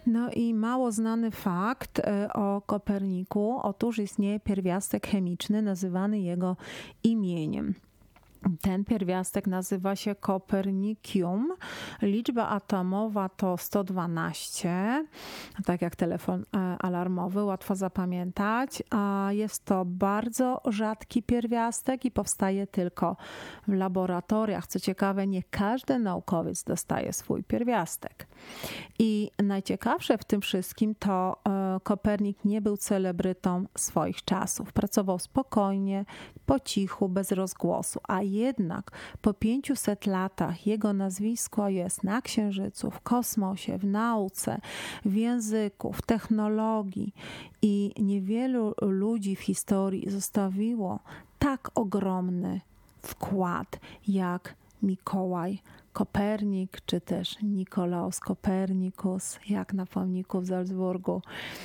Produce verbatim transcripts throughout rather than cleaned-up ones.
No i mało znany fakt o Koperniku. Otóż istnieje pierwiastek chemiczny nazywany jego imieniem. Ten pierwiastek nazywa się Kopernicium. Liczba atomowa to sto dwanaście, tak jak telefon alarmowy, łatwo zapamiętać. A jest to bardzo rzadki pierwiastek i powstaje tylko w laboratoriach. Co ciekawe, nie każdy naukowiec dostaje swój pierwiastek. I najciekawsze w tym wszystkim to Kopernik nie był celebrytą swoich czasów. Pracował spokojnie, po cichu, bez rozgłosu, a jednak po pięciuset latach jego nazwisko jest na Księżycu, w kosmosie, w nauce, w języku, w technologii i niewielu ludzi w historii zostawiło tak ogromny wkład jak Mikołaj Kopernik, czy też Nikolaus Kopernikus, jak na pomniku w Salzburgu.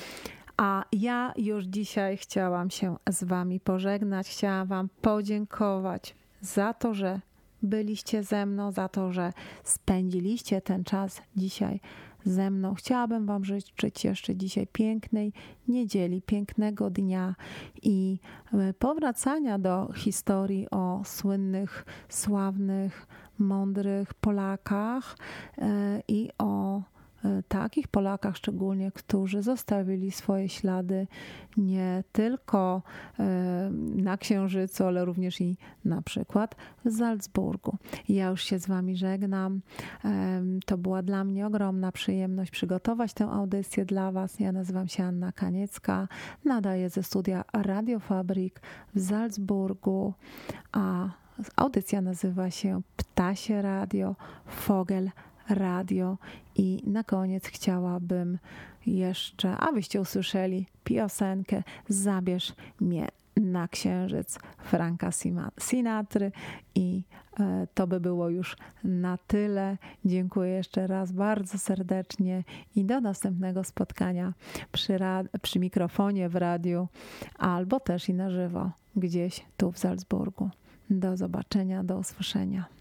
A ja już dzisiaj chciałam się z wami pożegnać, chciałam wam podziękować za to, że byliście ze mną, za to, że spędziliście ten czas dzisiaj ze mną. Chciałabym wam życzyć jeszcze dzisiaj pięknej niedzieli, pięknego dnia i powracania do historii o słynnych, sławnych, mądrych Polakach i o takich Polakach szczególnie, którzy zostawili swoje ślady nie tylko na Księżycu, ale również i na przykład w Salzburgu. Ja już się z wami żegnam. To była dla mnie ogromna przyjemność przygotować tę audycję dla was. Ja nazywam się Anna Kaniecka, nadaję ze studia Radio Fabrik w Salzburgu, a audycja nazywa się Ptasie Radio, Vogel Radio i na koniec chciałabym jeszcze, abyście usłyszeli piosenkę Zabierz mnie na Księżyc Franka Sinatry i to by było już na tyle. Dziękuję jeszcze raz bardzo serdecznie i do następnego spotkania przy, przy mikrofonie w radiu albo też i na żywo gdzieś tu w Salzburgu. Do zobaczenia, do usłyszenia.